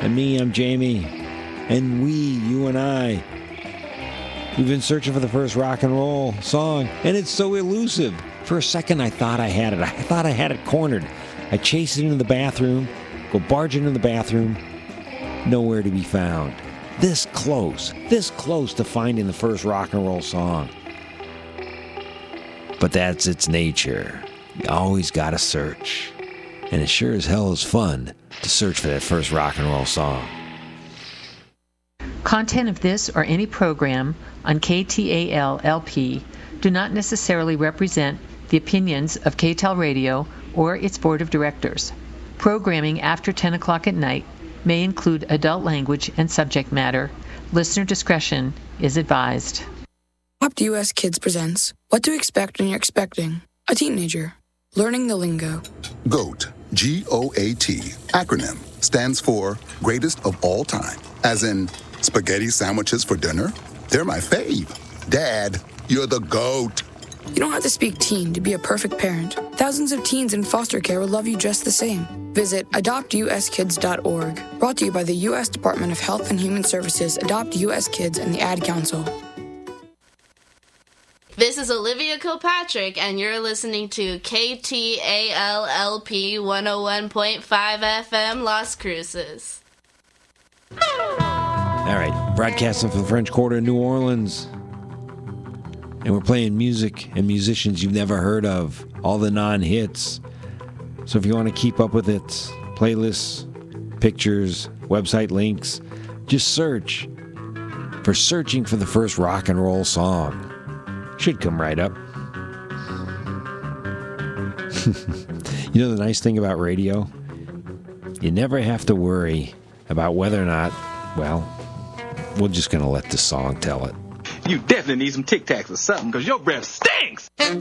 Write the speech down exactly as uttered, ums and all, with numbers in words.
And me, I'm Jamie. And we, you and I, we've been searching for the first rock and roll song, and it's so elusive. For a second, I thought I had it. I thought I had it cornered. I chased it into the bathroom, go barging into the bathroom, nowhere to be found. This close, this close to finding the first rock and roll song. But that's its nature. You always gotta search. And it sure as hell is fun to search for that first rock and roll song. Content of this or any program on K T A L L P do not necessarily represent the opinions of K T A L Radio or its board of directors. Programming after ten o'clock at night may include adult language and subject matter. Listener discretion is advised. Adopt U S Kids presents What to Expect When You're Expecting a Teenager. Learning the lingo. GOAT, G O A T, acronym, stands for Greatest of All Time. As in, spaghetti sandwiches for dinner? They're my fave. Dad, you're the GOAT. You don't have to speak teen to be a perfect parent. Thousands of teens in foster care will love you just the same. Visit adopt u s kids dot org. Brought to you by the U S Department of Health and Human Services, Adopt U S Kids, and the Ad Council. This is Olivia Kilpatrick, and you're listening to K T A L L P one oh one point five F M Las Cruces. All right, broadcasting from the French Quarter in New Orleans. And we're playing music and musicians you've never heard of, all the non-hits. So if you want to keep up with it, playlists, pictures, website links, just search for Searching for the First Rock and Roll Song. Should come right up. You know the nice thing about radio? You never have to worry about whether or not, well, we're just going to let the song tell it. You definitely need some Tic Tacs or something, because your breath stinks!